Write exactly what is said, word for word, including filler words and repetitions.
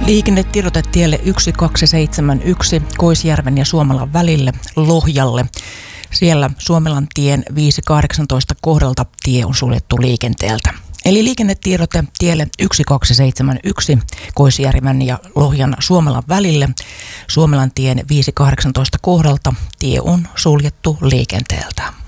Liikennetiedote tielle yksi kaksi seitsemän yksi Koisjärven ja Suomelan välille Lohjalle. Siellä Suomelantien viisi kahdeksantoista kohdalta tie on suljettu liikenteeltä. Eli liikennetiedote tielle yksi kaksi seitsemän yksi Koisjärven ja Lohjan Suomelan välille Suomelantien viisi kahdeksantoista kohdalta tie on suljettu liikenteeltä.